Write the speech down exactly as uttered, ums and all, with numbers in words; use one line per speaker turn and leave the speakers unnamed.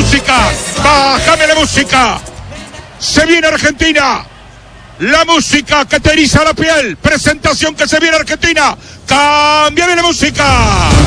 música, bájame la música. Se viene Argentina. La música que te eriza la piel. Presentación que se viene Argentina. Cámbiame la música.